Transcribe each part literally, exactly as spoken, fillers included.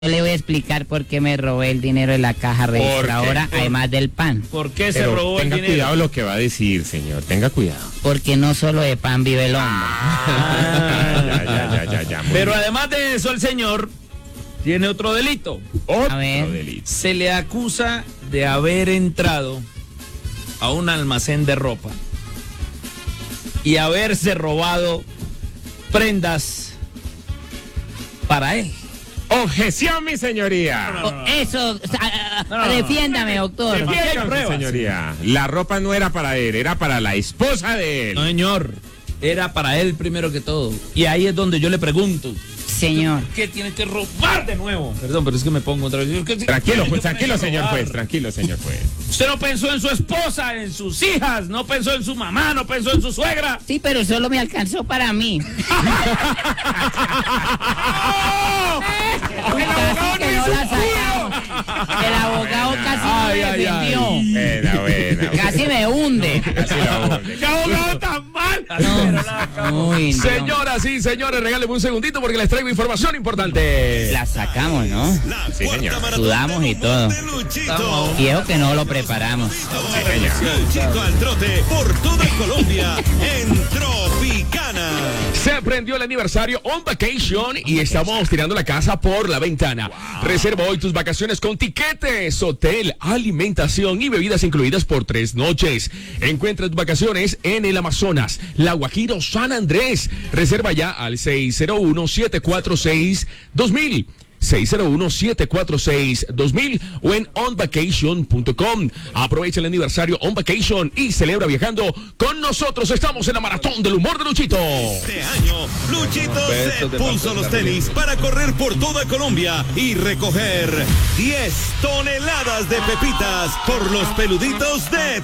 Yo le voy a explicar por qué me robé el dinero de la caja registradora, además del pan. ¿Por qué se Pero robó el tenga dinero? cuidado lo que va a decir, señor. Tenga cuidado. Porque no solo de pan vive el hombre. Ah. Ya, ya, ya, ya, ya, muy Pero bien. además de eso, el señor tiene otro delito. Otro A ver. delito. Se le acusa de haber entrado a un almacén de ropa y haberse robado prendas para él. Objeción, mi señoría. Oh, eso, o sea, No, no, no. defiéndame, doctor. Defiéndase, hay pruebas. señoría. La ropa no era para él, era para la esposa de él. No, señor. Era para él primero que todo. Y ahí es donde yo le pregunto, Señor. ¿qué tiene que robar de nuevo? Perdón, pero es que me pongo otra vez. ¿Qué- Tranquilo, qué pues, tiene que tranquilo, señor robar? juez. Tranquilo, señor juez. Usted no pensó en su esposa, en sus hijas, no pensó en su mamá, no pensó en su suegra. Sí, pero solo me alcanzó para mí. Casi que no la sacamos. El abogado casi Ay, me ay, ay. defendió. Buena, buena. Casi me hunde. Así lo hunde. ¡Qué abogado tan mal! No. Uy, no. Señoras y señores, regálenme un segundito porque les traigo información importante. La sacamos, ¿no? Sí, señor. Sudamos y todo. Luchito. Y eso que no lo preparamos. Luchito al trote por toda Colombia en Tropicana. Se prendió el aniversario On Vacation y estamos tirando la casa por la ventana. Reserva hoy tus vacaciones con tiquetes, hotel, alimentación y bebidas incluidas por tres noches. Encuentra tus vacaciones en el Amazonas, La Guajira o San Andrés. Reserva ya al seis cero uno, siete cuatro seis, dos mil. seis cero uno, siete cuatro seis, dos mil o en on vacation punto com. Aprovecha el aniversario On Vacation y celebra viajando con nosotros. Estamos en la maratón del humor de Luchito. Este año, Luchito se puso los tenis para correr por toda Colombia y recoger diez toneladas de pepitas por los peluditos de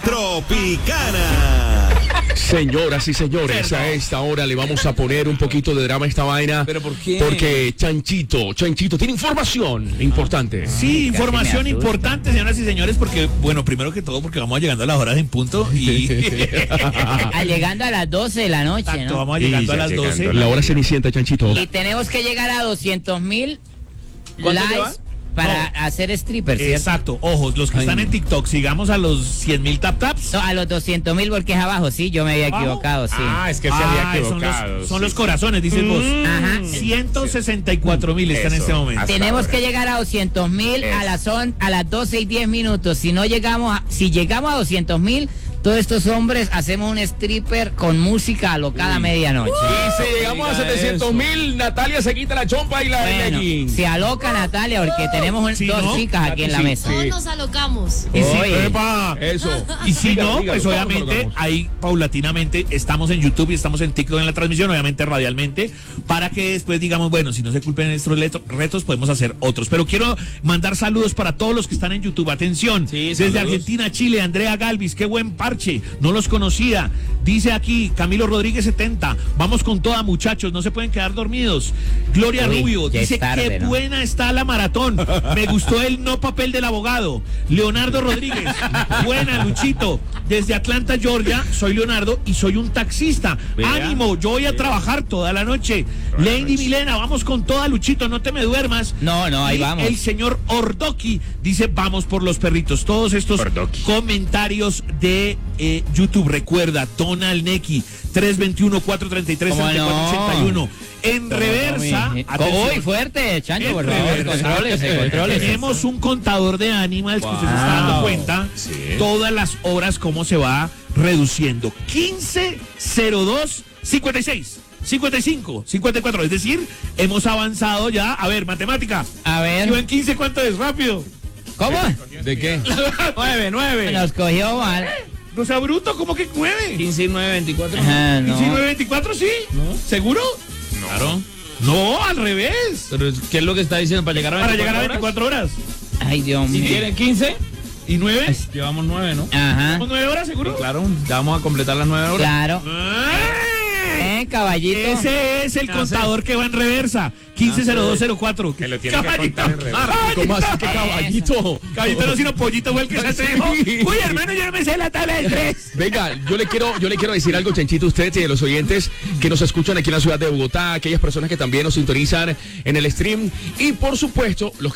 Tropicana. Señoras y señores, a esta hora le vamos a poner un poquito de drama a esta vaina. ¿Pero por qué? Porque Chanchito, Chanchito tiene información importante. Sí, información me asusta. importante, señoras y señores, porque, bueno, primero que todo, porque vamos llegando a las horas en punto y Ah, llegando a las doce de la noche, Exacto, ¿no? vamos llegando Y a ya las llegando doce. a La hora cenicienta, Chanchito. Y tenemos que llegar a doscientos mil ¿Cuánto likes lleva? para hacer stripper, ¿cierto? Exacto, ojos, los que están en TikTok, sigamos a los cien mil tap taps. No, a los doscientos mil porque es abajo, sí, yo me había ¿Abajo? equivocado, sí. Ah, es que se había Ah, son equivocado. los, son sí. los corazones, dices vos. Ajá. ciento sesenta y cuatro mil están en Eso. este momento. Hasta Tenemos ahora. que llegar a doscientos mil a Eso. las son, a las doce y diez minutos. Si no llegamos a, si llegamos a doscientos mil, todos estos hombres hacemos un stripper con música alocada a medianoche. Y si llegamos a diga setecientos mil, Natalia se quita la chompa y la Bueno, legging. se aloca Natalia porque tenemos un- Si dos no, chicas aquí en la sí, mesa. Todos nos alocamos. Y si, Oye. ¡Epa! Eso. Y si Dígalo, no, dígalo, pues todos obviamente nos alocamos. ahí paulatinamente estamos en YouTube y estamos en TikTok en la transmisión, obviamente radialmente, para que después digamos, bueno, si no se culpen estos leto- retos, podemos hacer otros. Pero quiero mandar saludos para todos los que están en YouTube. Atención, Sí, desde saludos. Argentina, Chile, Andrea Galvis, qué buen parche, no los conocía. Dice aquí Camilo Rodríguez setenta, vamos con toda, muchachos, no se pueden quedar dormidos. Gloria Uy, Rubio ya es dice tarde, qué ¿no? buena está la maratón. Me gustó el no papel del abogado. Leonardo Rodríguez, buena, Luchito. Desde Atlanta, Georgia, soy Leonardo y soy un taxista. Ánimo, yo voy a trabajar toda la noche. Lady Milena, vamos con toda, Luchito, no te me duermas. No, no, ahí Y vamos. el señor Ordoki dice, vamos por los perritos. Todos estos Ordoki. comentarios de eh, YouTube. Recuerda, Tonal Neki, tres dos uno, cuatro tres tres, tres ¿Cómo cuatro ocho uno. no? En reversa, Uy, atención, fuerte, Chancho, en por favor, reversa, contrólese, contrólese. tenemos un contador de animals que usted se está dando cuenta Sí. todas las horas cómo se va reduciendo. quince cero dos cincuenta y seis cincuenta y cinco cincuenta y cuatro, es decir, hemos avanzado ya. A ver, matemática. A ver. Si va en quince, ¿cuánto es? Rápido. ¿Cómo? ¿De qué? nueve, nueve. Nos cogió mal. No sea bruto, ¿cómo que nueve? quince y nueve, veinticuatro. Ah, no. ¿quince y nueve, veinticuatro, sí? ¿Seguro? Claro. No, al revés. Pero, ¿qué es lo que está diciendo para llegar a Para veinticuatro llegar a horas? veinticuatro horas. Ay, Dios Si mío. quieren quince, ¿Y nueve? llevamos nueve, ¿no? Ajá. ¿Con nueve horas seguro? Claro, ya vamos a completar las nueve horas. Claro. ¡Ay! bien, caballito. Ese es el contador que va en reversa. quince cero dos cero cuatro. Que lo tiene que contar en reversa. ¿Cómo así que caballito? Caballito no, sino pollito fue el que se dijo. Sí. Uy, hermano, yo no me sé la tabla del tres. Venga, yo le quiero, yo le quiero decir algo, Chanchito, a ustedes y a los oyentes que nos escuchan aquí en la ciudad de Bogotá, aquellas personas que también nos sintonizan en el stream y por supuesto los